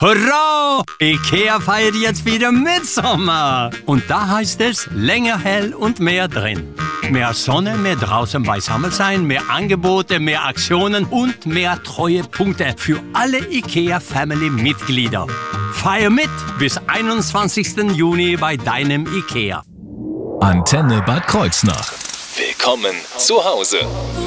Hurra! IKEA feiert jetzt wieder Mitsommer. Und da heißt es länger hell und mehr drin. Mehr Sonne, mehr draußen beisammen sein, mehr Angebote, mehr Aktionen und mehr Treuepunkte für alle IKEA-Family-Mitglieder. Feier mit bis 21. Juni bei deinem IKEA. Antenne Bad Kreuznach. Willkommen zu Hause.